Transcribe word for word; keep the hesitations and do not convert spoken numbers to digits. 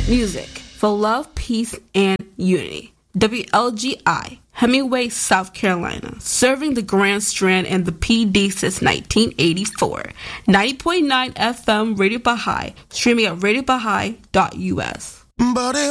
Music for love, peace, and unity. W L G I, Hemingway, South Carolina, serving the Grand Strand and the P D since nineteen eighty-four. ninety point nine F M Radio Baha'i, streaming at radio baha'i dot U S. But if